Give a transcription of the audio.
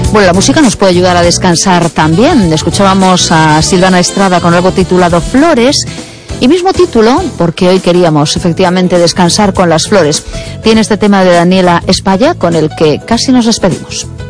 Bueno, la música nos puede ayudar a descansar también. Escuchábamos a Silvana Estrada con algo titulado Flores, y mismo título porque hoy queríamos efectivamente descansar con las flores. Tiene este tema de Daniela Espalla con el que casi nos despedimos.